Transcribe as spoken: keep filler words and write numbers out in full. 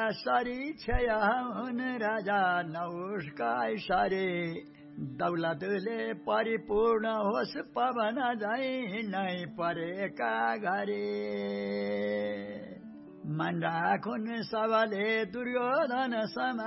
sorry क्षय हुन राजा नौष्का सरे दौलतले परिपूर्ण होस् पवन झै नै परेका घरे मन राखुन् सबले दुर्योधन सम